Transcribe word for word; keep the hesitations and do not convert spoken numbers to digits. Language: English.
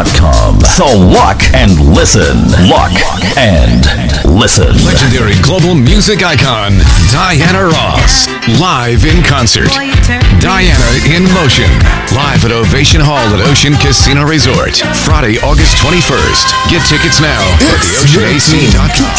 dot com. So lock and listen. Lock and listen. Legendary global music icon, Diana Ross. Live in concert. Diana in Motion. Live at Ovation Hall at Ocean Casino Resort. Friday, August twenty-first. Get tickets now at the ocean a c dot com.